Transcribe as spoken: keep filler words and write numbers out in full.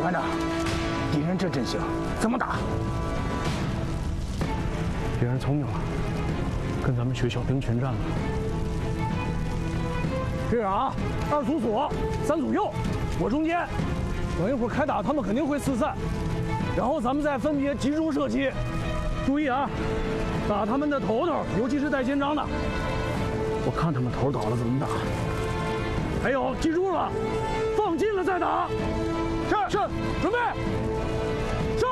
班长，敌人这阵型怎么打？ 敌人聪明了，跟咱们学校兵群战了。 这样啊，二组左，三组右，我中间。等一会儿开打，他们肯定会四散，然后咱们再分别集中射击。注意啊，打他们的头头，尤其是带肩章的。我看他们头倒了怎么打。还有，记住了，放近了再打。是是，准备。